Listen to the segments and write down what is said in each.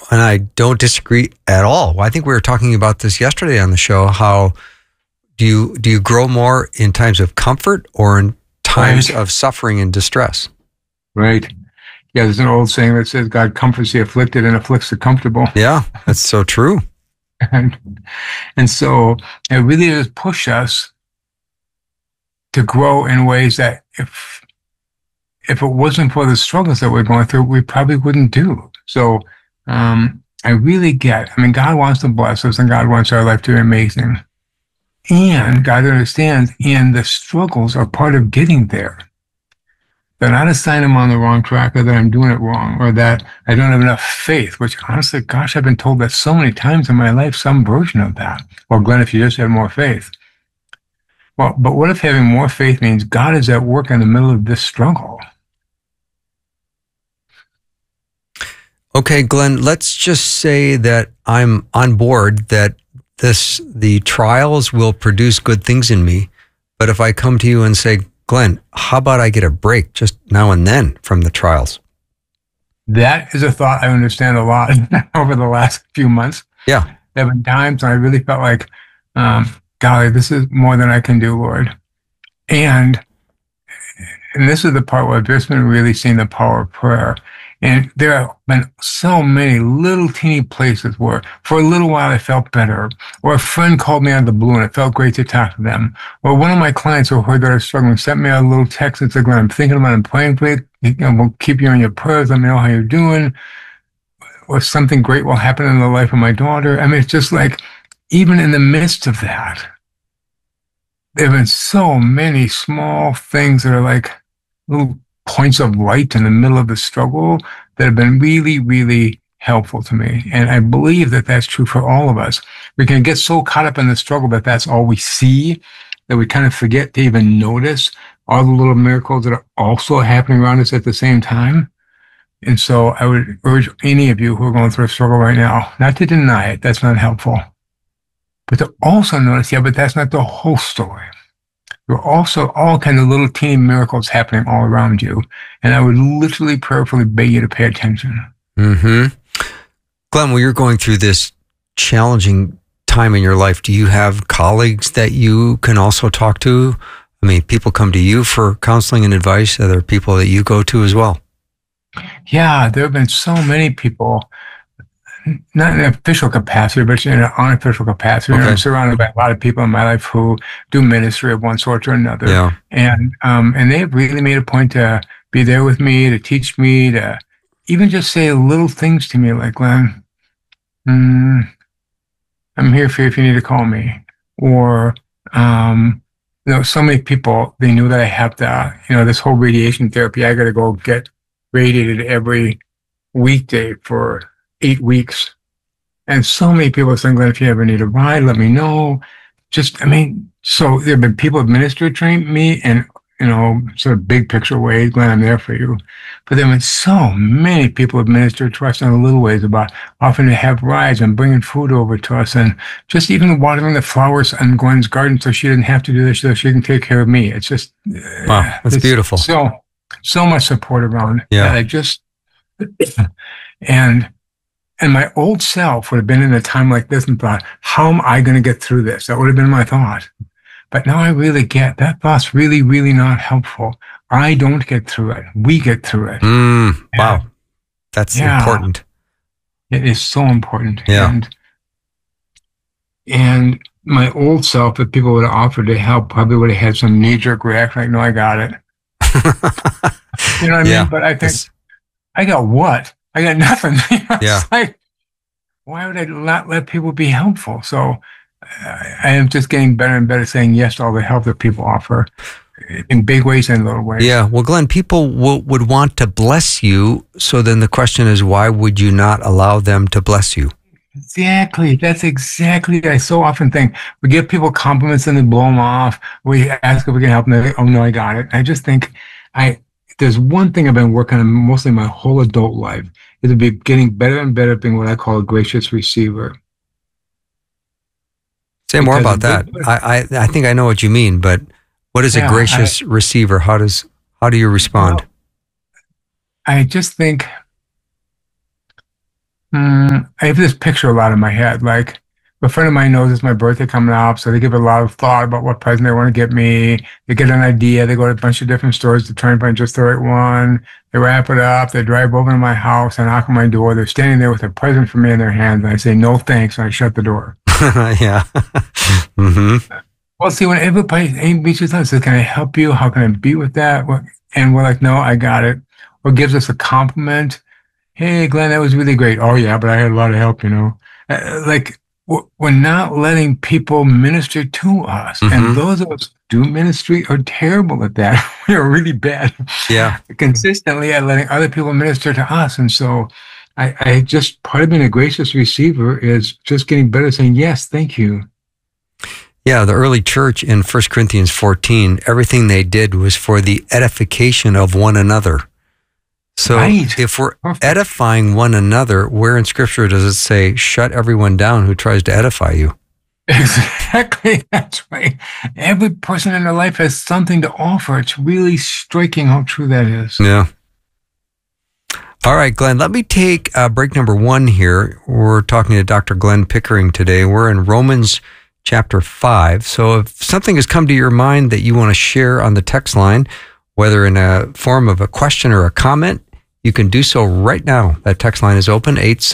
and I don't disagree at all. I think we were talking about this yesterday on the show. How do you grow more in times of comfort or in times of suffering and distress? Right. Yeah, there's an old saying that says God comforts the afflicted and afflicts the comfortable. Yeah, that's so true. And so it really does push us to grow in ways that if it wasn't for the struggles that we're going through, we probably wouldn't do. So I really God wants to bless us and God wants our life to be amazing. And God understands, and the struggles are part of getting there. They're not a sign I'm on the wrong track or that I'm doing it wrong or that I don't have enough faith, which honestly, gosh, I've been told that so many times in my life, some version of that. Well, Glenn, if you just have more faith. Well, but what if having more faith means God is at work in the middle of this struggle? Okay, Glenn, let's just say that I'm on board that the trials will produce good things in me. But if I come to you and say, Glenn, how about I get a break just now and then from the trials? That is a thought I understand a lot over the last few months. Yeah. There have been times when I really felt like, golly, this is more than I can do, Lord. And this is the part where I've just been really seeing the power of prayer. And there have been so many little teeny places where for a little while I felt better, or a friend called me out of the blue and it felt great to talk to them, or one of my clients who heard that I was struggling sent me a little text and said, Glenn, I'm thinking about it, I'm praying for you, we'll keep you in your prayers, let me know how you're doing, or something great will happen in the life of my daughter. I mean, it's just like, even in the midst of that, there have been so many small things that are like little points of light in the middle of the struggle that have been really, really helpful to me. And I believe that that's true for all of us. We can get so caught up in the struggle that that's all we see, that we kind of forget to even notice all the little miracles that are also happening around us at the same time. And so I would urge any of you who are going through a struggle right now, not to deny it, that's not helpful, but to also notice, but that's not the whole story. There are also all kinds of little teeny miracles happening all around you. And I would literally prayerfully beg you to pay attention. Mm-hmm. Glenn, when you're going through this challenging time in your life, do you have colleagues that you can also talk to? I mean, people come to you for counseling and advice. Are there people that you go to as well? Yeah, there have been so many people, not in an official capacity, but in an unofficial capacity. Okay. I'm surrounded by a lot of people in my life who do ministry of one sort or another. Yeah. And they've really made a point to be there with me, to teach me, to even just say little things to me like, Glenn, I'm here for you if you need to call me. Or, so many people, they knew that I have this whole radiation therapy. I got to go get radiated every weekday for 8 weeks. And so many people are saying, Glenn, if you ever need a ride, let me know. So there have been people who have ministered to me and, sort of big picture ways, Glenn, I'm there for you. But there have been so many people who have ministered to us in the little ways about offering to have rides and bringing food over to us and just even watering the flowers in Gwen's garden so she didn't have to do this, so she can take care of me. It's just, wow, that's beautiful. So much support around. Yeah. And my old self would have been in a time like this and thought, how am I going to get through this? That would have been my thought. But now I really get that thought's really, really not helpful. I don't get through it. We get through it. Wow. That's important. It is so important. Yeah. And my old self, if people would have offered to help, probably would have had some knee-jerk reaction like, no, I got it. You know what I mean? But I think, I got what? I got nothing. Yeah. It's like, why would I not let people be helpful? So I am just getting better and better saying yes to all the help that people offer in big ways and little ways. Yeah. Well, Glenn, people would want to bless you. So then the question is, why would you not allow them to bless you? Exactly. That's exactly. I so often think we give people compliments and they blow them off. We ask if we can help them. They, oh no, I got it. I just think there's one thing I've been working on mostly my whole adult life is to be getting better and better at being what I call a gracious receiver. Say more about that. I think I know what you mean, but what is a gracious receiver? How do you respond? I just think, I I have this picture a lot in my head. Like, a friend of mine knows it's my birthday coming up, so they give it a lot of thought about what present they want to get me. They get an idea. They go to a bunch of different stores to try and find just the right one. They wrap it up. They drive over to my house. I knock on my door. They're standing there with a present for me in their hands. And I say, no, thanks. And I shut the door. Yeah. Mm-hmm. Well, see, when anybody meets with us, says, can I help you? How can I be with that? And we're like, no, I got it. Or gives us a compliment. Hey, Glenn, that was really great. Oh, yeah, but I had a lot of help, Like, we're not letting people minister to us. Mm-hmm. And those of us who do ministry are terrible at that. We are really bad. Yeah. Consistently at letting other people minister to us. And so I just, part of being a gracious receiver is just getting better at saying, yes, thank you. Yeah, the early church in 1 Corinthians 14, everything they did was for the edification of one another. So if we're edifying one another, where in Scripture does it say, shut everyone down who tries to edify you? Exactly. That's right. Every person in their life has something to offer. It's really striking how true that is. Yeah. All right, Glenn, let me take break number 1 here. We're talking to Dr. Glenn Pickering today. We're in Romans chapter 5. So if something has come to your mind that you want to share on the text line, whether in a form of a question or a comment, you can do so right now. That text line is open,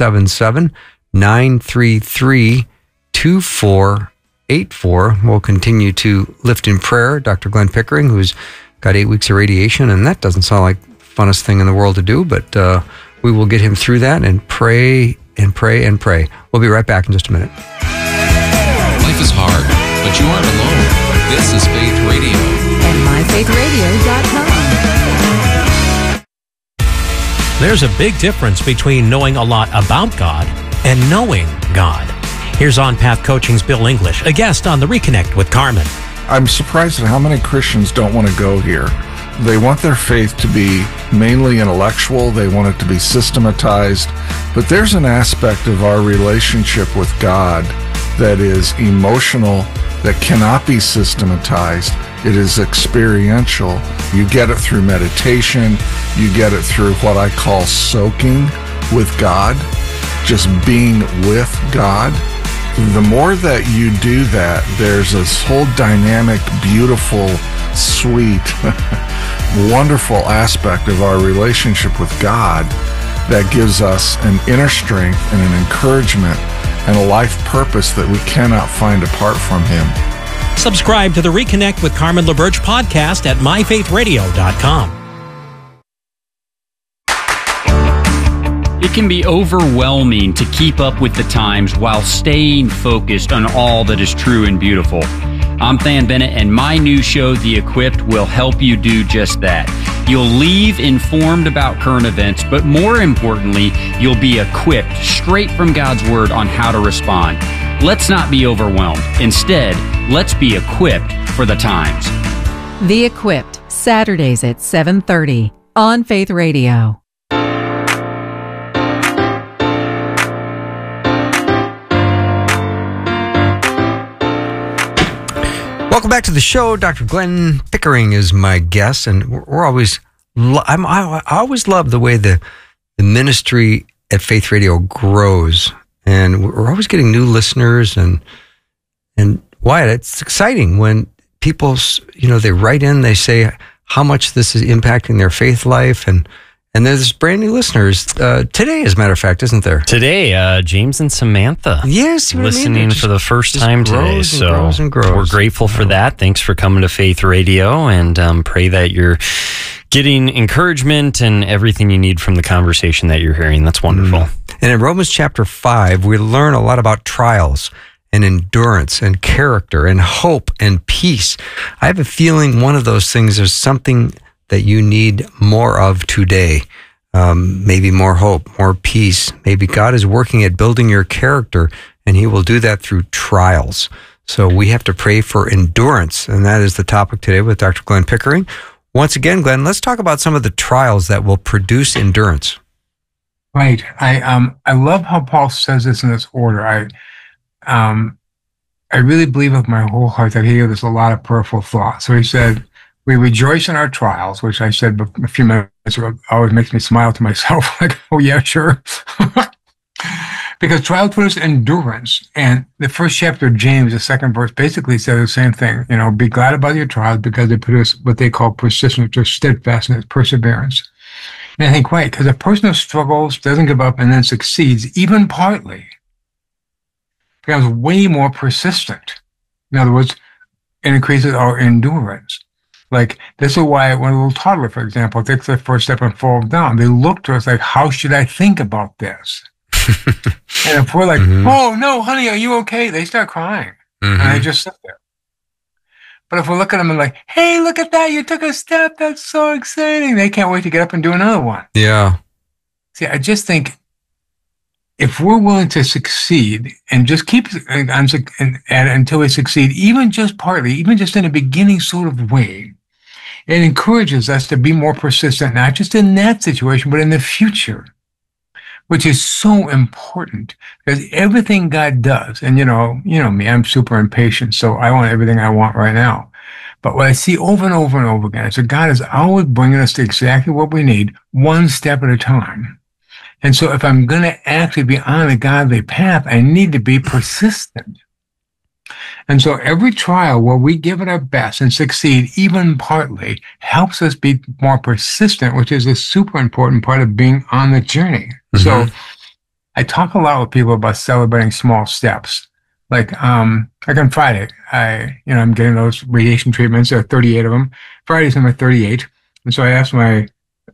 877-933-2484. We'll continue to lift in prayer Dr. Glenn Pickering, who's got 8 weeks of radiation, and that doesn't sound like the funnest thing in the world to do, but we will get him through that and pray and pray and pray. We'll be right back in just a minute. Life is hard, but you aren't alone. This is Faith Radio. And myfaithradio.com. There's a big difference between knowing a lot about God and knowing God. Here's On Path Coaching's Bill English, a guest on the Reconnect with Carmen. I'm surprised at how many Christians don't want to go here. They want their faith to be mainly intellectual. They want it to be systematized. But there's an aspect of our relationship with God that is emotional, that cannot be systematized. It is experiential. You get it through meditation. You get it through what I call soaking with God, just being with God. The more that you do that, there's this whole dynamic, beautiful, sweet, wonderful aspect of our relationship with God that gives us an inner strength and an encouragement and a life purpose that we cannot find apart from Him. Subscribe to the Reconnect with Carmen LaBerge podcast at myfaithradio.com. It can be overwhelming to keep up with the times while staying focused on all that is true and beautiful. I'm Than Bennett, and my new show, The Equipped, will help you do just that. You'll leave informed about current events, but more importantly, you'll be equipped straight from God's Word on how to respond. Let's not be overwhelmed. Instead, let's be equipped for the times. The Equipped, Saturdays at 7:30 on Faith Radio. Welcome back to the show. Dr. Glenn Pickering is my guest, and we're always, I always love the way the ministry at Faith Radio grows, and we're always getting new listeners, and Wyatt, it's exciting when people, they write in, they say how much this is impacting their faith life, and there's brand new listeners today, as a matter of fact, isn't there? Today, James and Samantha. Yes, listening for the first time today. So grows. We're grateful for that. Thanks for coming to Faith Radio, and pray that you're getting encouragement and everything you need from the conversation that you're hearing. That's wonderful. And in Romans chapter 5, we learn a lot about trials and endurance and character and hope and peace. I have a feeling one of those things is something that you need more of today. Maybe more hope, more peace. Maybe God is working at building your character, and He will do that through trials. So we have to pray for endurance, and that is the topic today with Dr. Glenn Pickering. Once again, Glenn, let's talk about some of the trials that will produce endurance. Right. I love how Paul says this in this order. I really believe with my whole heart that he gave us a lot of prayerful thought. So he said, we rejoice in our trials, which I said a few minutes ago, always makes me smile to myself, like, oh yeah, sure. Because trials produce endurance. And the first chapter of James, the second verse, basically says the same thing. Be glad about your trials because they produce what they call persistence or steadfastness, perseverance. And I think, right, because a person who struggles, doesn't give up, and then succeeds, even partly, becomes way more persistent. In other words, it increases our endurance. Like, this is why when a little toddler, for example, takes their first step and falls down, they look to us like, how should I think about this? And if we're like, oh, no, honey, are you okay? They start crying. And they just sit there. But if we look at them and like, hey, look at that. You took a step. That's so exciting. They can't wait to get up and do another one. Yeah. See, I just think if we're willing to succeed and just keep until we succeed, even just partly, even just in a beginning sort of way, it encourages us to be more persistent, not just in that situation, but in the future, which is so important because everything God does, and you know me, I'm super impatient, so I want everything I want right now. But what I see over and over and over again is that God is always bringing us to exactly what we need, one step at a time. And so if I'm going to actually be on a godly path, I need to be persistent. And so every trial where we give it our best and succeed, even partly, helps us be more persistent, which is a super important part of being on the journey. So I talk a lot with people about celebrating small steps. Like on Friday, I'm getting those radiation treatments. There are 38 of them. Friday's number 38. And so I asked my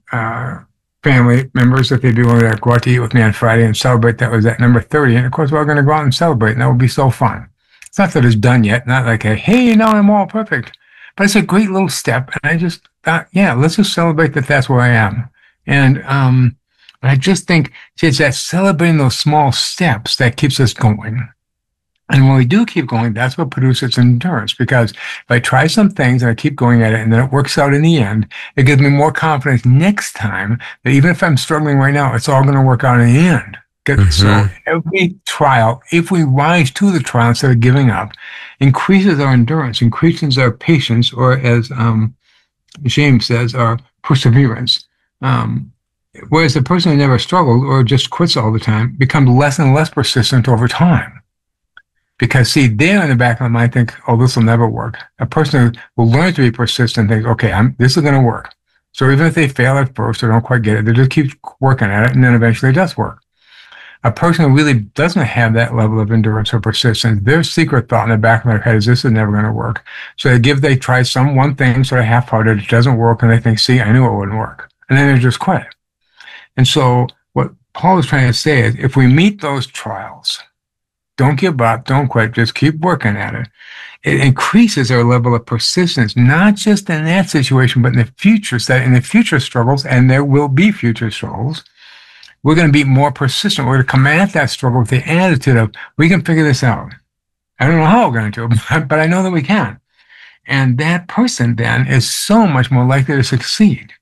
family members if they'd be willing to go out to eat with me on Friday and celebrate that was at number 30. And of course, we're all going to go out and celebrate, and that would be so fun. It's not that it's done yet, not like hey, now I'm all perfect. But it's a great little step. And I just thought, yeah, let's just celebrate that that's where I am. And I just think it's that celebrating those small steps that keeps us going. And when we do keep going, that's what produces endurance. Because if I try some things and I keep going at it and then it works out in the end, it gives me more confidence next time that even if I'm struggling right now, it's all going to work out in the end. So every trial, if we rise to the trial instead of giving up, increases our endurance, increases our patience, or as James says, our perseverance. Whereas the person who never struggled or just quits all the time becomes less and less persistent over time. Because, see, they're in the back of the mind think, oh, this will never work. A person who will learn to be persistent thinks, okay, this is going to work. So even if they fail at first or don't quite get it, they just keep working at it, and then eventually it does work. A person who really doesn't have that level of endurance or persistence, their secret thought in the back of their head is this is never going to work. So they try some one thing sort of half-hearted, it doesn't work, and they think, see, I knew it wouldn't work. And then they just quit. And so what Paul is trying to say is if we meet those trials, don't give up, don't quit, just keep working at it. It increases our level of persistence, not just in that situation, but in the future, in the future struggles, and there will be future struggles. We're going to be more persistent. We're going to come at that struggle with the attitude of, we can figure this out. I don't know how we're going to, but I know that we can. And that person then is so much more likely to succeed.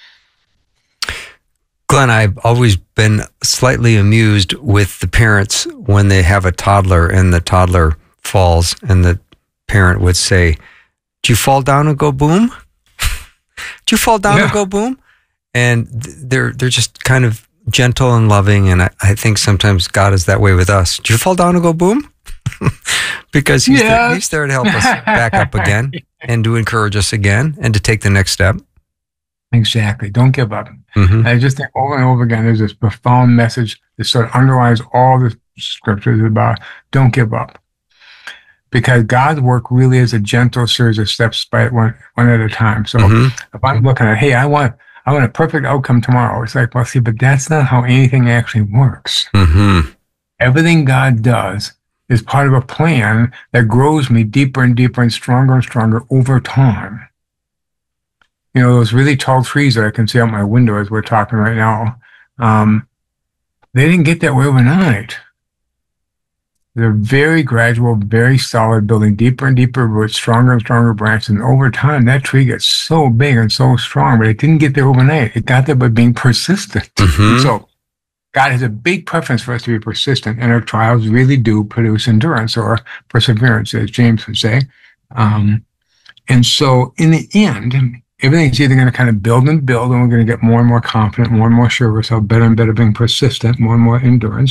Glenn, I've always been slightly amused with the parents when they have a toddler and the toddler falls and the parent would say, "Did you fall down and go boom? Did you fall down and go boom?" And they're just kind of gentle and loving. And I think sometimes God is that way with us. Did you fall down and go boom? Because he's there to help us back up again and to encourage us again and to take the next step. Exactly. Don't give up. I just think over and over again, there's this profound message that sort of underlies all the scriptures about don't give up. Because God's work really is a gentle series of steps by one at a time. So if I'm looking at, hey, I want a perfect outcome tomorrow, it's like, well, see, but that's not how anything actually works. Everything God does is part of a plan that grows me deeper and deeper and stronger over time. You know, those really tall trees that I can see out my window as we're talking right now, they didn't get that way overnight. They're very gradual, very solid, building deeper and deeper roots, stronger and stronger branches. And over time, that tree gets so big and so strong, but it didn't get there overnight. It got there by being persistent. So God has a big preference for us to be persistent, and our trials really do produce endurance or perseverance, as James would say. And so in the end, everything's either going to kind of build, and we're going to get more and more confident, more and more sure of ourselves, better and better being persistent, more and more endurance.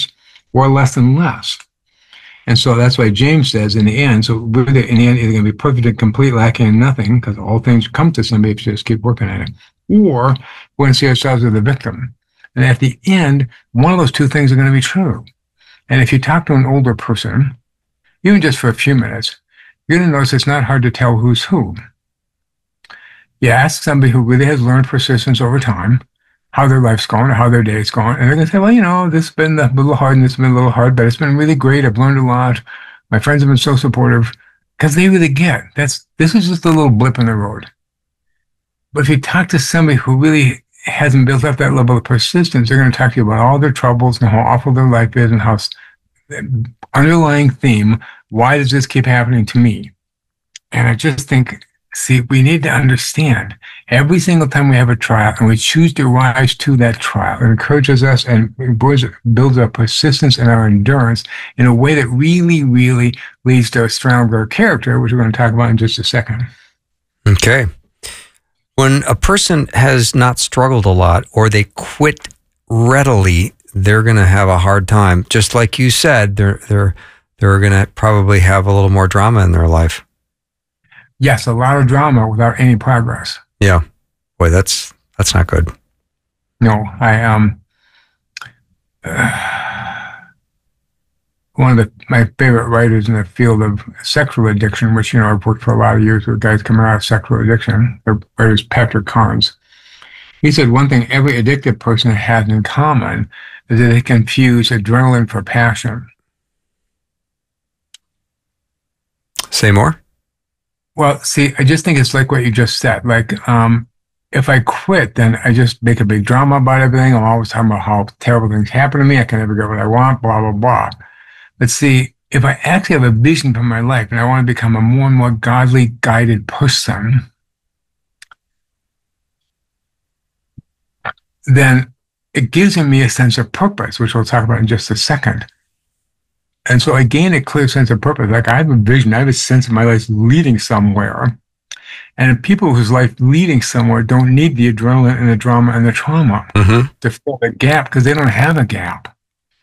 or less than less. And so that's why James says in the end, so we're in the end either going to be perfect and complete, lacking in nothing, because all things come to somebody if you just keep working at it, or we're going to see ourselves as the victim. And at the end, one of those two things are going to be true. And if you talk to an older person, even just for a few minutes, you're going to notice it's not hard to tell who's who. You ask somebody who really has learned persistence over time, how their life's going or how their day's going, and they're going to say, well, this has been a little hard and this has been a little hard, but it's been really great. I've learned a lot. My friends have been so supportive, because they really get this is just a little blip in the road. But if you talk to somebody who really hasn't built up that level of persistence, they're going to talk to you about all their troubles and how awful their life is and how underlying theme, why does this keep happening to me? And I just think, see, we need to understand every single time we have a trial and we choose to rise to that trial, it encourages us and builds our persistence and our endurance in a way that really, really leads to a stronger character, which we're going to talk about in just a second. Okay. When a person has not struggled a lot or they quit readily, they're going to have a hard time. Just like you said, they're going to probably have a little more drama in their life. Yes, a lot of drama without any progress. Yeah. Boy, that's not good. No, one of my favorite writers in the field of sexual addiction, which, I've worked for a lot of years with guys coming out of sexual addiction, the writer is Patrick Carnes. He said one thing every addicted person has in common is that they confuse adrenaline for passion. Say more? Well, see, I just think it's like what you just said. Like, if I quit, then I just make a big drama about everything. I'm always talking about how terrible things happen to me. I can never get what I want, blah, blah, blah. But see, if I actually have a vision for my life and I want to become a more and more godly guided person, then it gives me a sense of purpose, which we'll talk about in just a second. And so I gain a clear sense of purpose. Like I have a vision, I have a sense of my life leading somewhere. And people whose life leading somewhere don't need the adrenaline and the drama and the trauma to fill the gap because they don't have a gap.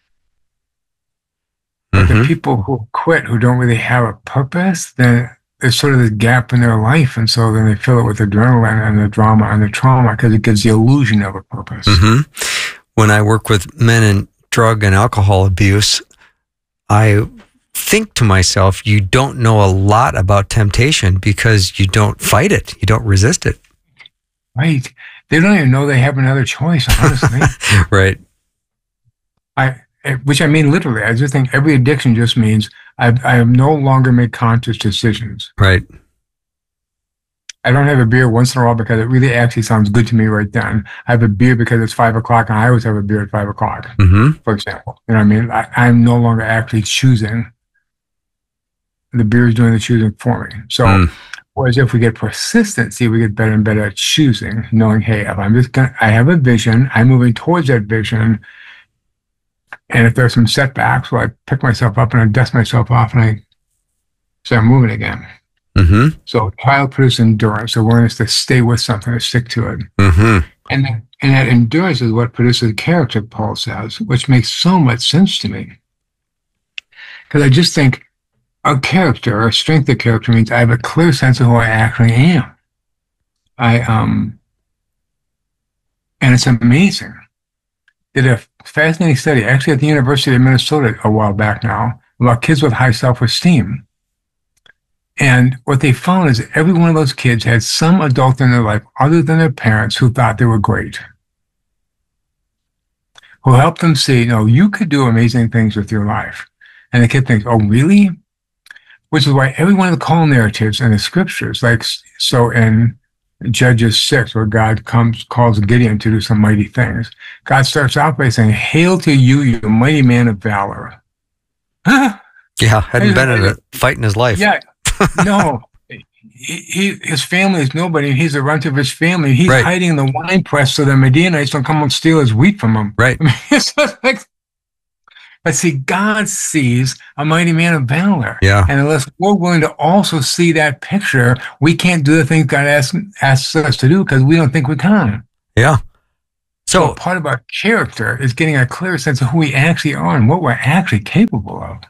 But the people who quit, who don't really have a purpose, then there's sort of this gap in their life. And so then they fill it with adrenaline and the drama and the trauma because it gives the illusion of a purpose. When I work with men in drug and alcohol abuse, I think to myself, you don't know a lot about temptation because you don't fight it. You don't resist it. Right. They don't even know they have another choice, honestly. Right. Which I mean literally. I just think every addiction just means I have no longer made conscious decisions. Right. I don't have a beer once in a while because it really actually sounds good to me right then. I have a beer because it's 5 o'clock, and I always have a beer at 5 o'clock, for example. You know what I mean? I'm no longer actually choosing. The beer is doing the choosing for me. So, whereas if we get persistency, we get better and better at choosing, knowing, hey, if I have a vision, I'm moving towards that vision. And if there's some setbacks, well, I pick myself up and I dust myself off and I start moving again. So trial produces endurance, awareness to stay with something, to stick to it. And that endurance is what produces character, Paul says, which makes so much sense to me. Because I just think a character, or strength of character, means I have a clear sense of who I actually am. And it's amazing. Did a fascinating study, actually at the University of Minnesota a while back now, about kids with high self-esteem. And what they found is that every one of those kids had some adult in their life other than their parents who thought they were great, who helped them see, you could do amazing things with your life. And the kid thinks, oh, really? Which is why every one of the call narratives in the scriptures, like so in Judges 6, where God calls Gideon to do some mighty things, God starts out by saying, hail to you, you mighty man of valor. Yeah, hadn't been in a fight in his life. Yeah. No, his family is nobody. He's the runt of his family. He's hiding in the wine press so the Midianites don't come and steal his wheat from him. Right. I mean, it's like, but see, God sees a mighty man of valor. Yeah. And unless we're willing to also see that picture, we can't do the things God asks us to do because we don't think we can. Yeah. So part of our character is getting a clear sense of who we actually are and what we're actually capable of.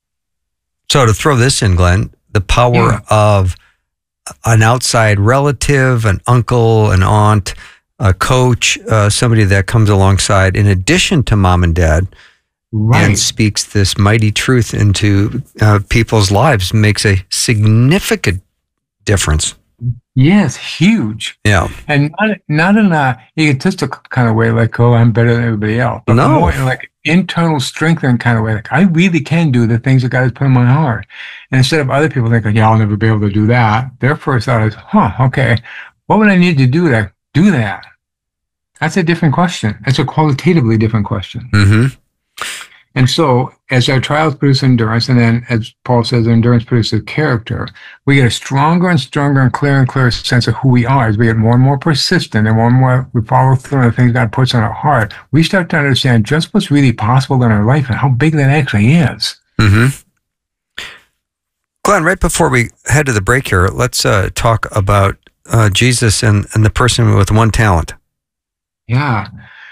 So to throw this in, Glenn, the power of an outside relative, an uncle, an aunt, a coach, somebody that comes alongside in addition to mom and dad and speaks this mighty truth into people's lives makes a significant difference. Yes, huge. Yeah. And not in a egotistical kind of way, like, oh, I'm better than everybody else. But more in like internal strengthening kind of way. Like, I really can do the things that God has put in my heart. And instead of other people thinking, yeah, I'll never be able to do that, their first thought is, okay, what would I need to do to do that? That's a different question. It's a qualitatively different question. Mm-hmm. And so as our trials produce endurance, and then as Paul says, endurance produces character, we get a stronger and stronger and clearer sense of who we are. As we get more and more persistent and more we follow through on the things God puts on our heart, we start to understand just what's really possible in our life and how big that actually is. Mm-hmm. Glenn, right before we head to the break here, let's talk about Jesus and the person with one talent. Yeah.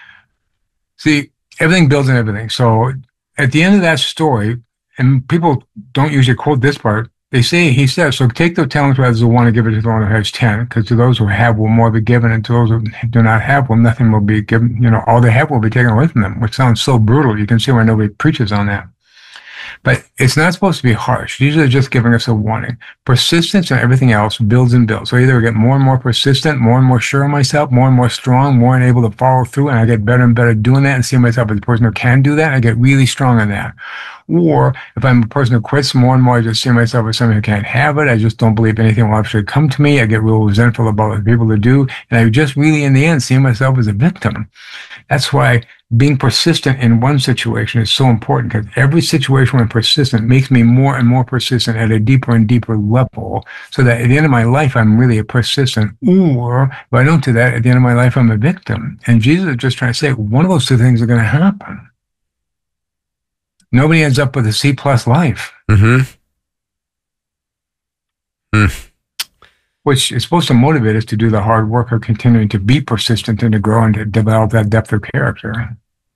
See, everything builds on everything. So at the end of that story, and people don't usually quote this part, he says, so take the talents rather than one and give it to the one who has 10, because to those who have will more be given, and to those who do not have will nothing will be given. All they have will be taken away from them, which sounds so brutal. You can see why nobody preaches on that. But it's not supposed to be harsh. These are just giving us a warning. Persistence and everything else builds and builds. So either I get more and more persistent, more and more sure of myself, more and more strong, more and able to follow through, and I get better and better doing that and see myself as a person who can do that, I get really strong in that. Or if I'm a person who quits, more and more I just see myself as somebody who can't have it. I just don't believe anything will actually come to me. I get real resentful about what people do. And I just really, in the end, see myself as a victim. That's why being persistent in one situation is so important, because every situation when persistent makes me more and more persistent at a deeper and deeper level, so that at the end of my life, I'm really a persistent. Or if I don't do that, at the end of my life, I'm a victim. And Jesus is just trying to say, one of those two things are going to happen. Nobody ends up with a C+ life. Mm-hmm. Which is supposed to motivate us to do the hard work of continuing to be persistent and to grow and to develop that depth of character.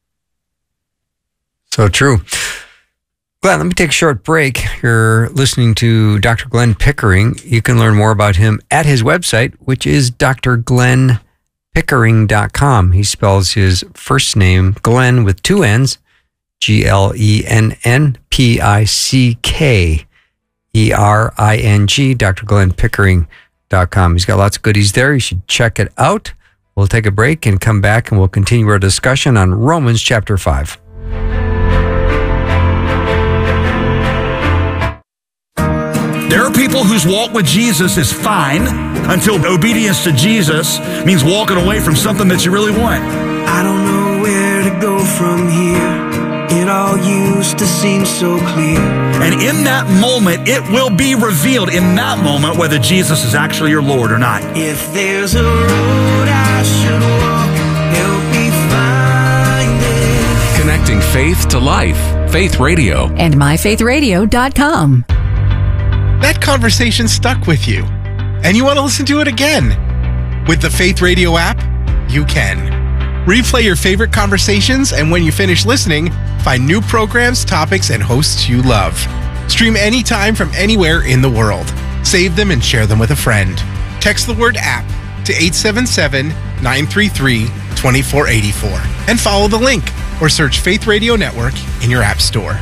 So true. Glenn, let me take a short break. You're listening to Dr. Glenn Pickering. You can learn more about him at his website, which is drglennpickering.com. He spells his first name, Glenn, with 2 N's, GLENNPICKERING, drglennpickering.com. He's got lots of goodies there. You should check it out. We'll take a break and come back, and we'll continue our discussion on Romans chapter 5. There are people whose walk with Jesus is fine until obedience to Jesus means walking away from something that you really want. I don't know where to go from here. It all used to seem so clear. And in that moment, it will be revealed in that moment whether Jesus is actually your Lord or not. If there's a road I should walk, help me find it. Connecting faith to life. Faith Radio. And myfaithradio.com. That conversation stuck with you, and you want to listen to it again. With the Faith Radio app, you can. Replay your favorite conversations, and when you finish listening, find new programs, topics, and hosts you love. Stream anytime from anywhere in the world. Save them and share them with a friend. Text the word app to 877-933-2484 and follow the link or search Faith Radio Network in your app store.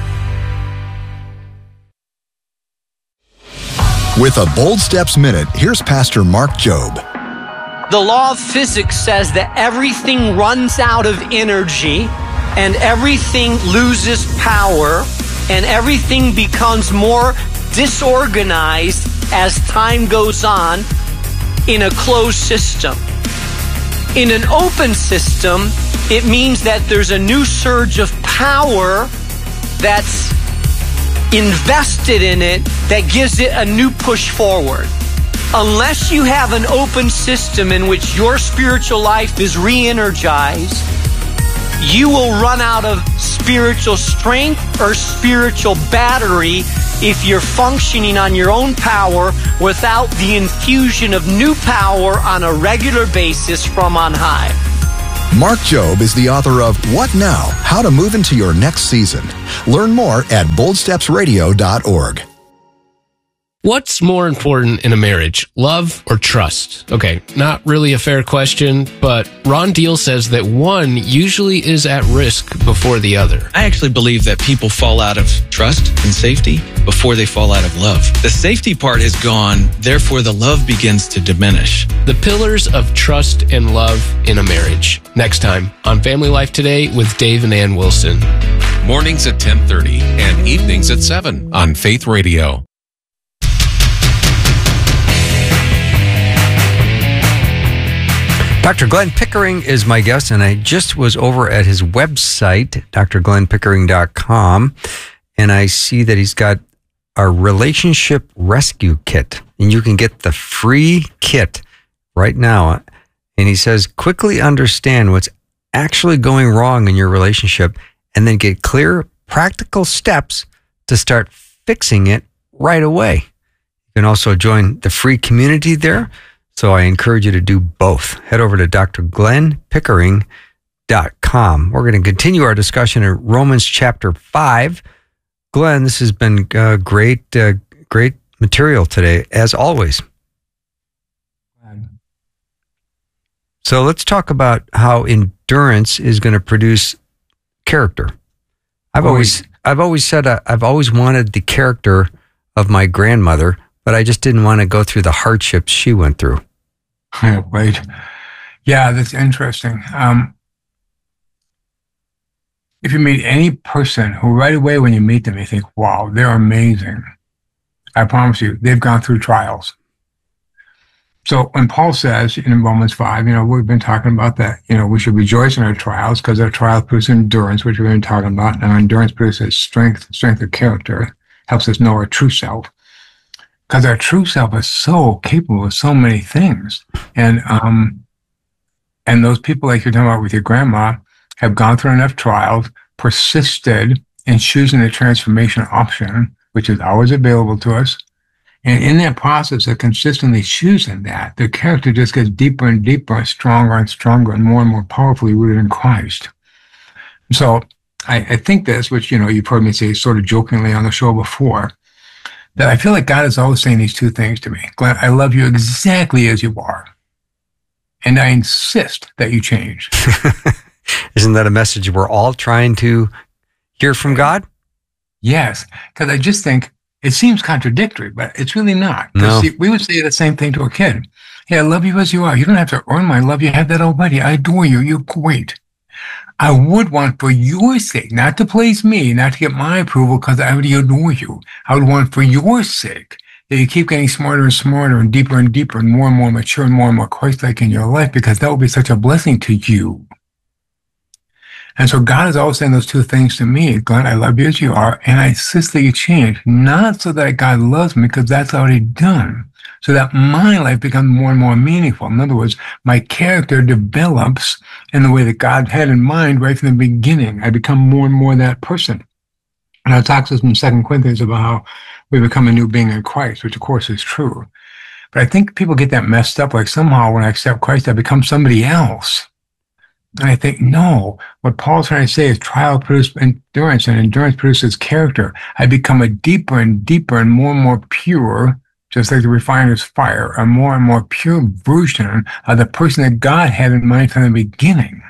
With a Bold Steps Minute, here's Pastor Mark Jobe. The law of physics says that everything runs out of energy and everything loses power and everything becomes more disorganized as time goes on in a closed system. In an open system, it means that there's a new surge of power that's invested in it that gives it a new push forward. Unless you have an open system in which your spiritual life is re-energized, you will run out of spiritual strength or spiritual battery if you're functioning on your own power without the infusion of new power on a regular basis from on high. Mark Jobe is the author of What Now? How to Move into Your Next Season. Learn more at boldstepsradio.org. What's more important in a marriage, love or trust? Okay, not really a fair question, but Ron Deal says that one usually is at risk before the other. I actually believe that people fall out of trust and safety before they fall out of love. The safety part is gone, therefore the love begins to diminish. The pillars of trust and love in a marriage. Next time on Family Life Today with Dave and Ann Wilson. Mornings at 10:30 and evenings at 7 on Faith Radio. Dr. Glenn Pickering is my guest, and I just was over at his website, drglennpickering.com, and I see that he's got a relationship rescue kit, and you can get the free kit right now. And he says, quickly understand what's actually going wrong in your relationship and then get clear, practical steps to start fixing it right away. You can also join the free community there. So I encourage you to do both. Head over to drglennpickering.com. We're going to continue our discussion in Romans chapter 5. Glenn, this has been great material today, as always. So let's talk about how endurance is going to produce character. I've always said I've always wanted the character of my grandmother, but I just didn't want to go through the hardships she went through. Right. Yeah, that's interesting. If you meet any person who right away when you meet them, you think, wow, they're amazing. I promise you, they've gone through trials. So when Paul says in Romans 5, we've been talking about that, we should rejoice in our trials because our trials produce endurance, which we've been talking about. And endurance produces strength of character, helps us know our true self. Because our true self is so capable of so many things. And those people like you're talking about with your grandma have gone through enough trials, persisted in choosing the transformation option, which is always available to us. And in that process of consistently choosing that, their character just gets deeper and deeper, stronger and more powerfully rooted in Christ. So I think this, which, you've heard me say sort of jokingly on the show before, that I feel like God is always saying these two things to me. Glenn, I love you exactly as you are. And I insist that you change. Isn't that a message we're all trying to hear from God? Yes, because I just think it seems contradictory, but it's really not. No. See, we would say the same thing to a kid. Hey, I love you as you are. You don't have to earn my love. You have that already. I adore you. You're great. I would want for your sake, not to please me, not to get my approval because I already adore you. I would want for your sake that you keep getting smarter and smarter and deeper and more mature and more Christ-like in your life, because that will be such a blessing to you. And so God is always saying those two things to me. Glenn, I love you as you are, and I insist that you change, not so that God loves me, because that's already done, so that my life becomes more and more meaningful. In other words, my character develops in the way that God had in mind right from the beginning. I become more and more that person. And I talk to us in 2 Corinthians about how we become a new being in Christ, which of course is true. But I think people get that messed up, like somehow when I accept Christ, I become somebody else. And I think, no, what Paul's trying to say is trial produces endurance, and endurance produces character. I become a deeper and more pure, just like the refiner's fire, a more and more pure version of the person that God had in mind from the beginning.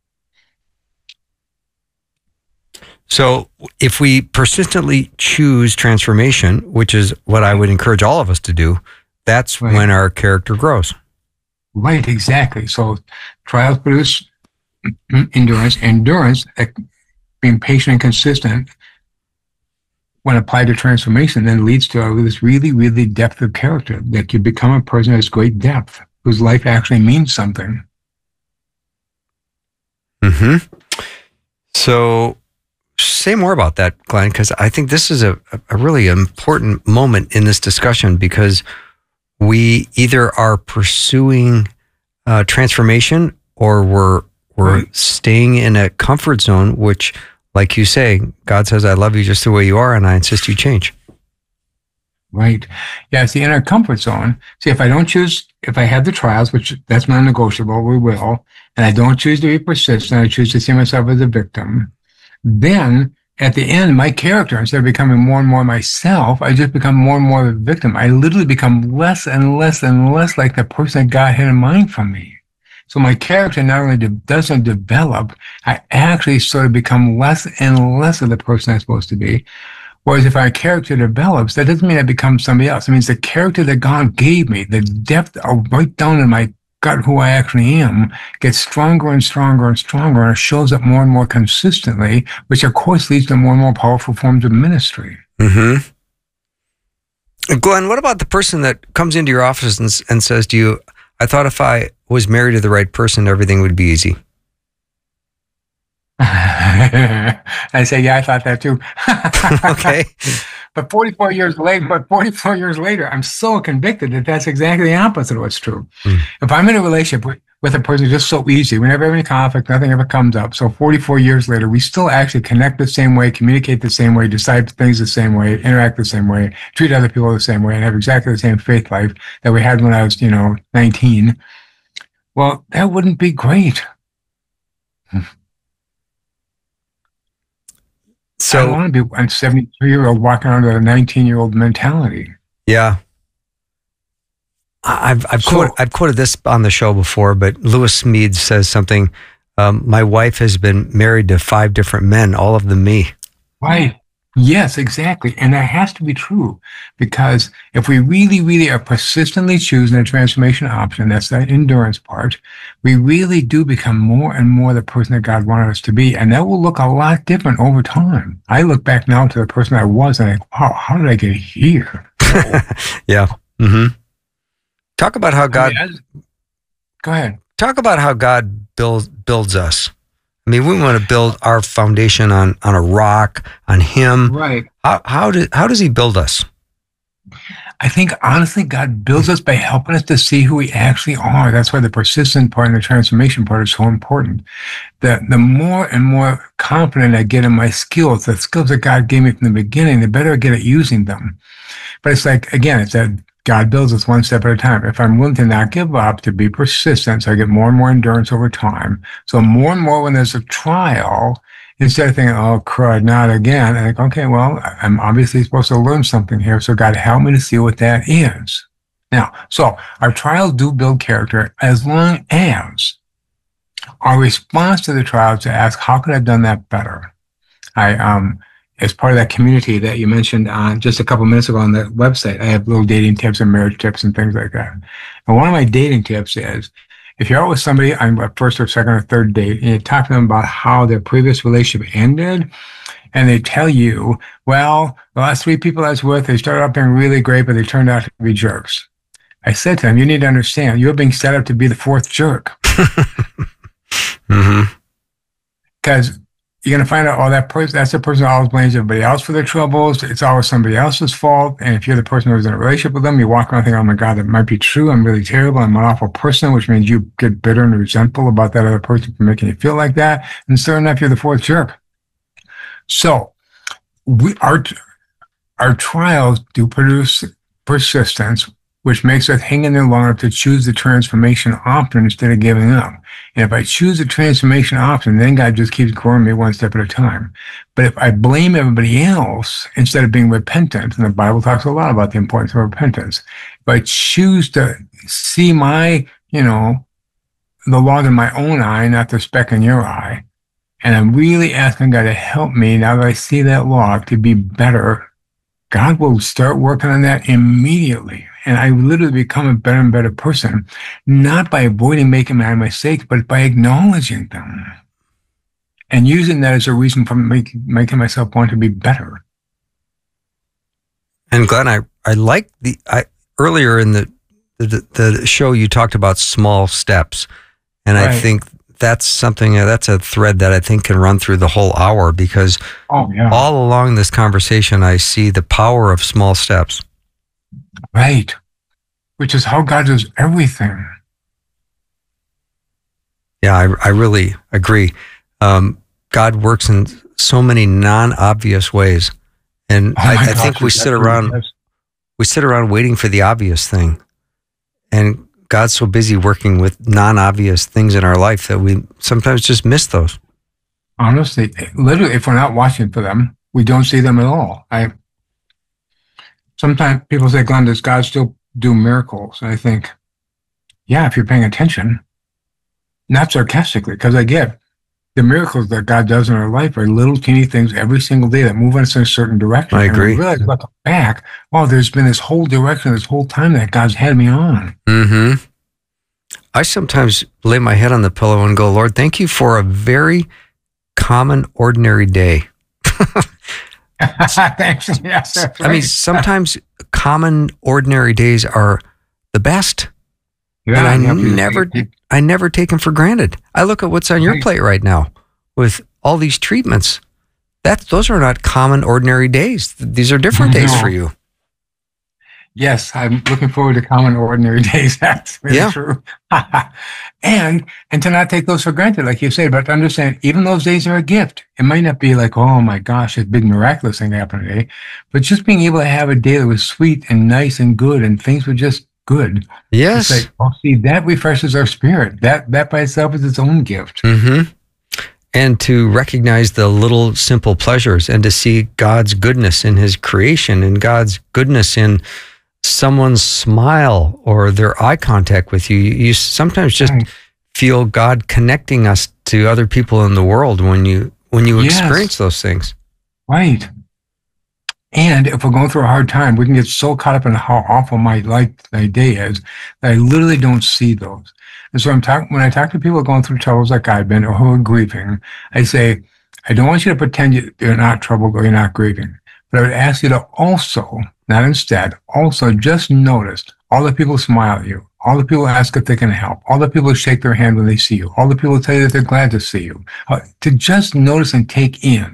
So if we persistently choose transformation, which is what I would encourage all of us to do, that's right. When our character grows. Right, exactly. So trials produce endurance, being patient and consistent, when applied to transformation, then leads to this really depth of character, that you become a person that has great depth, whose life actually means something. So say more about that, Glenn, because I think this is a really important moment in this discussion, because we either are pursuing transformation or we're staying in a comfort zone, which, like you say, God says, I love you just the way you are, and I insist you change. Right. Yeah, it's the inner comfort zone. See, if I have the trials, which that's non-negotiable, we will, and I don't choose to be persistent, I choose to see myself as a victim, then at the end, my character, instead of becoming more and more myself, I just become more and more of a victim. I literally become less and less and less like the person that God had in mind for me. So my character not only doesn't develop, I actually sort of become less and less of the person I'm supposed to be. Whereas if our character develops, that doesn't mean I become somebody else. It means the character that God gave me, the depth of right down in my gut who I actually am, gets stronger and stronger and stronger, and it shows up more and more consistently, which of course leads to more and more powerful forms of ministry. Mm-hmm. Glenn, what about the person that comes into your office and says to you, I thought if I was married to the right person, everything would be easy? I say, yeah, I thought that too. Okay. But 44 years later, I'm so convicted that that's exactly the opposite of what's true. If I'm in a relationship with a person, just so easy, we never have any conflict, nothing ever comes up. So 44 years later, we still actually connect the same way, communicate the same way, decide things the same way, interact the same way, treat other people the same way, and have exactly the same faith life that we had when I was, 19. Well, that wouldn't be great. So I don't want to be a 73-year-old walking around with a 19-year-old mentality. Yeah. I've quoted this on the show before, but Lewis Smedes says something, my wife has been married to 5 different men, all of them me. Right. Yes, exactly. And that has to be true, because if we really, really are persistently choosing a transformation option, that's that endurance part, we really do become more and more the person that God wanted us to be. And that will look a lot different over time. I look back now to the person I was and I think, wow, how did I get here? Yeah. Mm-hmm. Talk about how God... Go ahead. Talk about how God builds us. I mean, we want to build our foundation on a rock, on Him. Right. How does He build us? I think, honestly, God builds us by helping us to see who we actually are. That's why the persistent part and the transformation part is so important. The more and more confident I get in my skills, the skills that God gave me from the beginning, the better I get at using them. But it's like, again, it's that God builds us one step at a time. If I'm willing to not give up, to be persistent, so I get more and more endurance over time. So more and more when there's a trial, instead of thinking, oh, crud, not again, I think, okay, well, I'm obviously supposed to learn something here. So God, help me to see what that is. Now, so our trials do build character as long as our response to the trial is to ask, how could I have done that better? As part of that community that you mentioned on just a couple minutes ago on the website, I have little dating tips and marriage tips and things like that. And one of my dating tips is, if you're out with somebody on a first or second or third date, and you talk to them about how their previous relationship ended, and they tell you, well, the last 3 people I was with, they started out being really great, but they turned out to be jerks. I said to them, you need to understand, you're being set up to be the 4th jerk. Mm-hmm. Because you're going to find out, that's the person who always blames everybody else for their troubles. It's always somebody else's fault. And if you're the person who's in a relationship with them, you walk around thinking, oh my God, that might be true. I'm really terrible. I'm an awful person, which means you get bitter and resentful about that other person for making you feel like that. And sure enough, you're the 4th jerk. So our trials do produce persistence, which makes us hang in there long enough to choose the transformation option instead of giving up. And if I choose the transformation option, then God just keeps growing me one step at a time. But if I blame everybody else instead of being repentant, and the Bible talks a lot about the importance of repentance, if I choose to see my, the log in my own eye, not the speck in your eye, and I'm really asking God to help me now that I see that log to be better, God will start working on that immediately. And I literally become a better and better person, not by avoiding making my mistakes, but by acknowledging them and using that as a reason for making myself want to be better. And Glenn, I like earlier in the show, you talked about small steps. And right. I think that's something, that's a thread that I think can run through the whole hour, because all along this conversation, I see the power of small steps. Right. Which is how God does everything. Yeah, I really agree. God works in so many non-obvious ways. And I think we sit around we sit around waiting for the obvious thing. And God's so busy working with non-obvious things in our life that we sometimes just miss those. Honestly, literally, if we're not watching for them, we don't see them at all. Sometimes people say, Glenn, does God still do miracles? And I think, yeah, if you're paying attention, not sarcastically, because I get the miracles that God does in our life are little teeny things every single day that move us in a certain direction. I agree. And I realize looking back, wow, there's been this whole direction, this whole time that God's had me on. Mm-hmm. I sometimes lay my head on the pillow and go, Lord, thank you for a very common, ordinary day. Thanks. Yes, that's I mean, right. sometimes common, ordinary days are the best. Yeah, and I never take them for granted. I look at what's on your plate right now with all these treatments. Those are not common, ordinary days. These are different days for you. Yes, I'm looking forward to common, ordinary days. That's really true. and to not take those for granted, like you said, but to understand even those days are a gift. It might not be like, oh my gosh, a big miraculous thing happened today, but just being able to have a day that was sweet and nice and good and things were just good. Yes. It's like, oh, see, that refreshes our spirit. That by itself is its own gift. Mm-hmm. And to recognize the little simple pleasures and to see God's goodness in his creation and God's goodness in someone's smile or their eye contact with you. You sometimes just feel God connecting us to other people in the world when you experience those things. Right. And if we're going through a hard time, we can get so caught up in how awful my day is that I literally don't see those. And so when I talk to people going through troubles like I've been or who are grieving, I say, I don't want you to pretend you're not troubled or you're not grieving. But I would ask you to also, not instead, also just notice all the people smile at you, all the people ask if they can help, all the people shake their hand when they see you, all the people tell you that they're glad to see you. To just notice and take in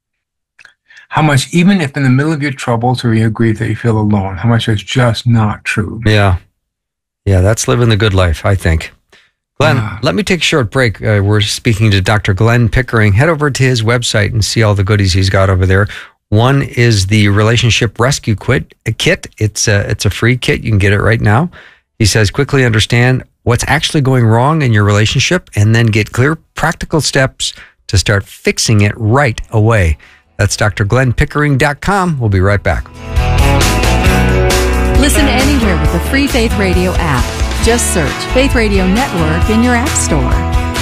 how much, even if in the middle of your troubles or your grief that you feel alone, how much is just not true. Yeah. Yeah, that's living the good life, I think. Glenn, let me take a short break. We're speaking to Dr. Glenn Pickering. Head over to his website and see all the goodies he's got over there. One is the Relationship Rescue Kit. It's a free kit. You can get it right now. He says, quickly understand what's actually going wrong in your relationship and then get clear, practical steps to start fixing it right away. That's drglennpickering.com. We'll be right back. Listen anywhere with the free Faith Radio app. Just search Faith Radio Network in your app store.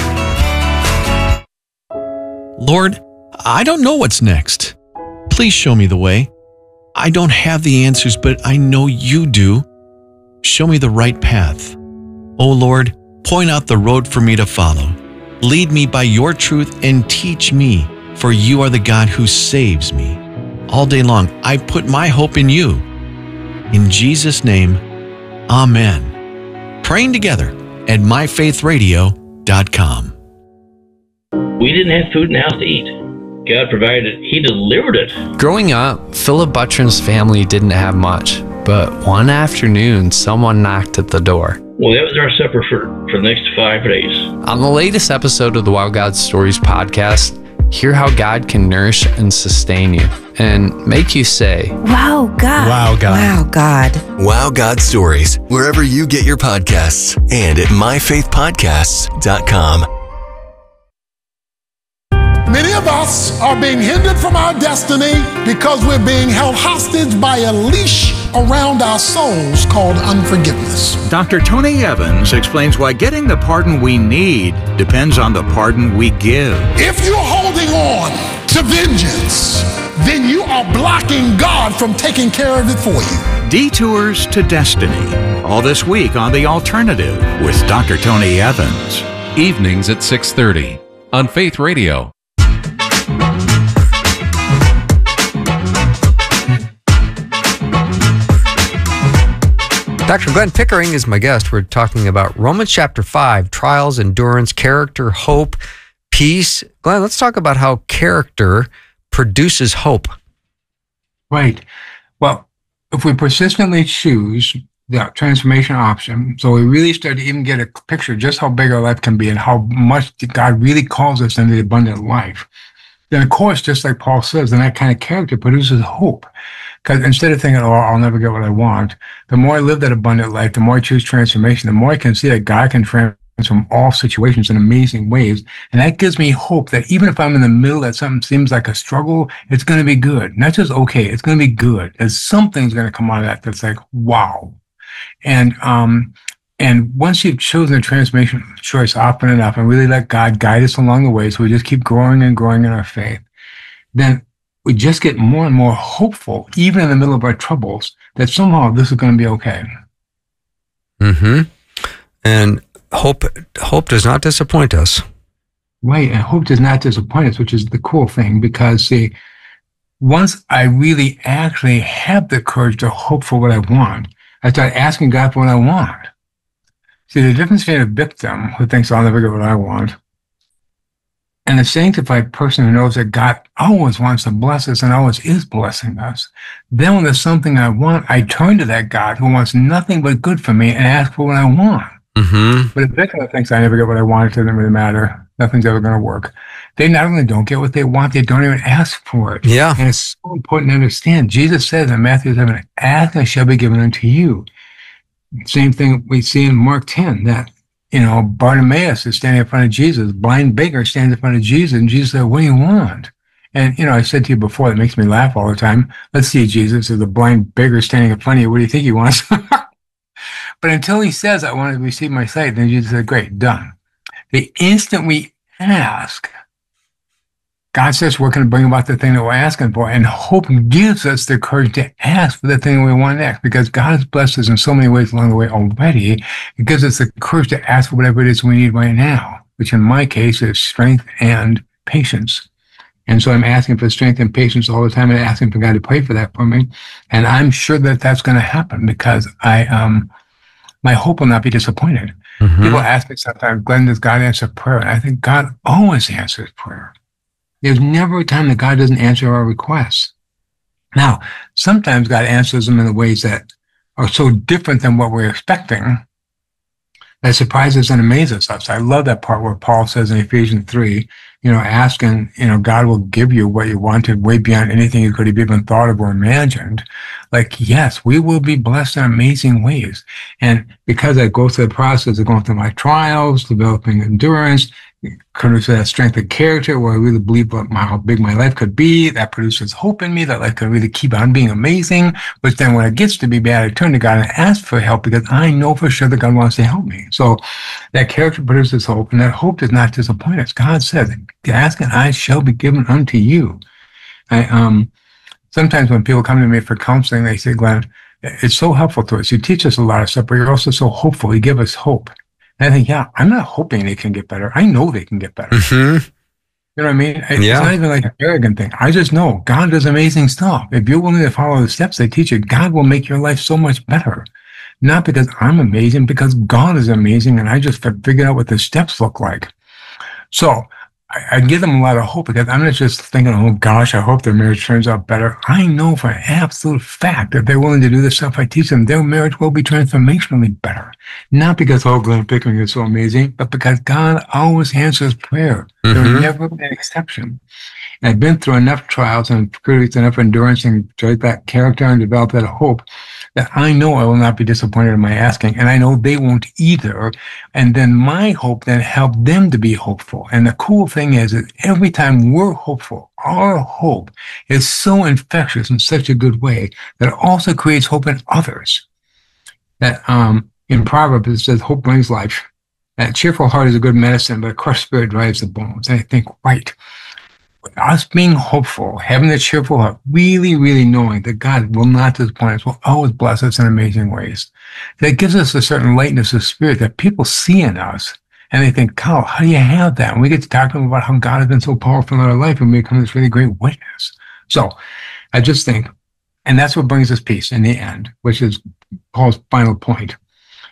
Lord, I don't know what's next. Please show me the way. I don't have the answers, but I know you do. Show me the right path. Oh Lord, point out the road for me to follow. Lead me by your truth and teach me, for you are the God who saves me. All day long, I put my hope in you. In Jesus' name, amen. Praying together at myfaithradio.com. We didn't have food in the house to eat. God provided it. He delivered it. Growing up, Philip Buttram's family didn't have much, but one afternoon, someone knocked at the door. Well, that was our supper for the next 5 days. On the latest episode of the Wow God Stories podcast, hear how God can nourish and sustain you and make you say, Wow, God. Wow, God. Wow, God. Wow God Stories, wherever you get your podcasts and at myfaithpodcasts.com. Many of us are being hindered from our destiny because we're being held hostage by a leash around our souls called unforgiveness. Dr. Tony Evans explains why getting the pardon we need depends on the pardon we give. If you're holding on to vengeance, then you are blocking God from taking care of it for you. Detours to Destiny. All this week on The Alternative with Dr. Tony Evans. Evenings at 6:30 on Faith Radio. Dr. Glenn Pickering is my guest. We're talking about Romans chapter 5, trials, endurance, character, hope, peace. Glenn, let's talk about how character produces hope. Right. Well, if we persistently choose the transformation option, so we really start to even get a picture of just how big our life can be and how much God really calls us into the abundant life, then of course, just like Paul says, then that kind of character produces hope. Because instead of thinking, oh, I'll never get what I want, the more I live that abundant life, the more I choose transformation, the more I can see that God can transform all situations in amazing ways. And that gives me hope that even if I'm in the middle that something seems like a struggle, it's going to be good. Not just okay, it's going to be good. And something's going to come out of that that's like, wow. And once you've chosen a transformation choice often enough and really let God guide us along the way, so we just keep growing and growing in our faith, then we just get more and more hopeful, even in the middle of our troubles, that somehow this is going to be okay. Mm-hmm. And hope does not disappoint us. Right, and hope does not disappoint us, which is the cool thing, because see, once I really actually have the courage to hope for what I want, I start asking God for what I want. See, the difference between a victim who thinks I'll never get what I want and a sanctified person who knows that God always wants to bless us and always is blessing us. Then when there's something I want, I turn to that God who wants nothing but good for me and ask for what I want. Mm-hmm. But a victim that thinks I never get what I want, it doesn't really matter. Nothing's ever going to work. They not only don't get what they want, they don't even ask for it. Yeah. And it's so important to understand. Jesus says in Matthew 7, ask and it shall be given unto you. Same thing we see in Mark 10, that, Bartimaeus is standing in front of Jesus. Blind beggar stands in front of Jesus. And Jesus said, what do you want? And, I said to you before, that makes me laugh all the time. Let's see, Jesus, as a blind beggar standing in front of you, what do you think he wants? But until he says, I want to receive my sight, then Jesus said, great, done. The instant we ask, God says we're going to bring about the thing that we're asking for, and hope gives us the courage to ask for the thing we want next, because God has blessed us in so many ways along the way already. It gives us the courage to ask for whatever it is we need right now, which in my case is strength and patience. And so I'm asking for strength and patience all the time and asking for God to pray for that for me. And I'm sure that that's going to happen because my hope will not be disappointed. Mm-hmm. People ask me sometimes, Glenn, does God answer prayer? And I think God always answers prayer. There's never a time that God doesn't answer our requests. Now, sometimes God answers them in the ways that are so different than what we're expecting that surprises and amazes us. I love that part where Paul says in Ephesians 3, ask and, God will give you what you wanted way beyond anything you could have even thought of or imagined. Like, yes, we will be blessed in amazing ways. And because I go through the process of going through my trials, developing endurance, produces that strength of character where I really believe how big my life could be. That produces hope in me that life can really keep on being amazing. But then when it gets to be bad, I turn to God and ask for help because I know for sure that God wants to help me. So that character produces hope, and that hope does not disappoint us. God says, ask and I shall be given unto you. Sometimes when people come to me for counseling, they say, Glenn, it's so helpful to us. You teach us a lot of stuff, but you're also so hopeful. You give us hope. And I think, yeah, I'm not hoping they can get better. I know they can get better. Mm-hmm. You know what I mean? It's not even like an arrogant thing. I just know God does amazing stuff. If you're willing to follow the steps they teach you, God will make your life so much better. Not because I'm amazing, because God is amazing, and I just figured out what the steps look like. So I give them a lot of hope because I'm not just thinking, oh gosh, I hope their marriage turns out better. I know for an absolute fact that they're willing to do the stuff I teach them, their marriage will be transformationally better. Not because, oh, Glenn Pickering is so amazing, but because God always answers prayer. Mm-hmm. There's never an exception. And I've been through enough trials and produced enough endurance and enjoyed that character and developed that hope that I know I will not be disappointed in my asking, and I know they won't either. And then my hope then helped them to be hopeful. And the cool thing is that every time we're hopeful, our hope is so infectious in such a good way that it also creates hope in others. That in Proverbs it says, hope brings life. A cheerful heart is a good medicine, but a crushed spirit drives the bones. And I think, right, us being hopeful, having a cheerful heart, really, really knowing that God will not disappoint us, will always bless us in amazing ways. That gives us a certain lightness of spirit that people see in us, and they think, Kyle, how do you have that? And we get to talk to them about how God has been so powerful in our life, and we become this really great witness. So I just think, and that's what brings us peace in the end, which is Paul's final point.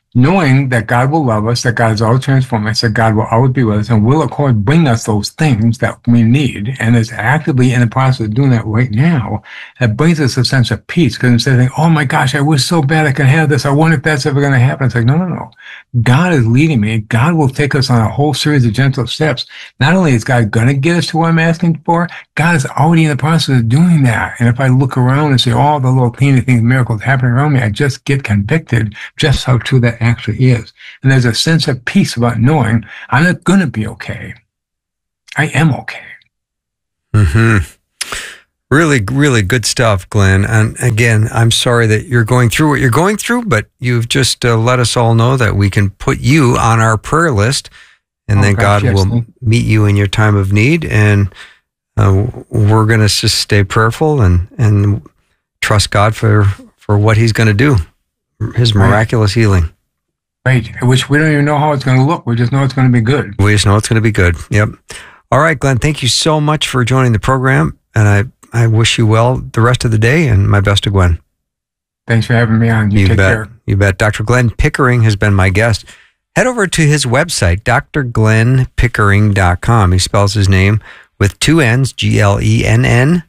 knowing that God will love us, that God is always transforming us, that God will always be with us, and will, of course, bring us those things that we need, and is actively in the process of doing that right now, that brings us a sense of peace. Because instead of thinking, oh my gosh, I wish so bad I could have this, I wonder if that's ever going to happen. It's like, no. God is leading me. God will take us on a whole series of gentle steps. Not only is God going to get us to what I'm asking for, God is already in the process of doing that. And if I look around and see all the little teeny things, miracles happening around me, I just get convicted just how true that actually is. And there's a sense of peace about knowing I'm not going to be okay. I am okay. Mm-hmm. Really, really good stuff, Glenn. And again, I'm sorry that you're going through what you're going through, but you've just let us all know that we can put you on our prayer list, and then God will meet you in your time of need. And we're going to just stay prayerful and trust God for what he's going to do, his miraculous healing. Right. Which we don't even know how it's going to look. We just know it's going to be good. We just know it's going to be good. Yep. All right, Glenn, thank you so much for joining the program. And I wish you well the rest of the day, and my best to Gwen. Thanks for having me on. You take care. You bet. Dr. Glenn Pickering has been my guest. Head over to his website, drglennpickering.com. He spells his name with two N's, GLENNPICKERING,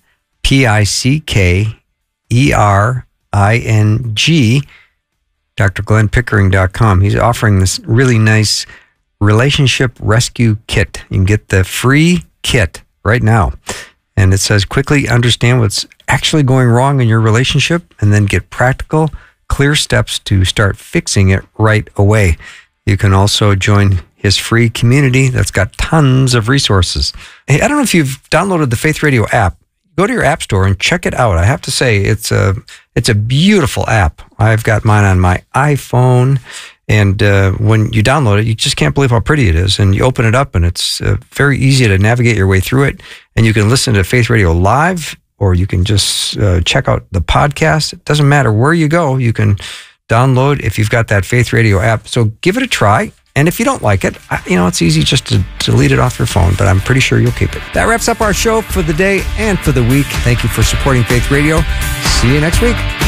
drglennpickering.com. He's offering this really nice relationship rescue kit. You can get the free kit right now. And it says, quickly understand what's actually going wrong in your relationship and then get practical, clear steps to start fixing it right away. You can also join his free community that's got tons of resources. Hey, I don't know if you've downloaded the Faith Radio app. Go to your app store and check it out. I have to say, it's a beautiful app. I've got mine on my iPhone. And when you download it, you just can't believe how pretty it is. And you open it up, and it's very easy to navigate your way through it. And you can listen to Faith Radio live, or you can just check out the podcast. It doesn't matter where you go. You can download if you've got that Faith Radio app. So give it a try. And if you don't like it, it's easy just to delete it off your phone, but I'm pretty sure you'll keep it. That wraps up our show for the day and for the week. Thank you for supporting Faith Radio. See you next week.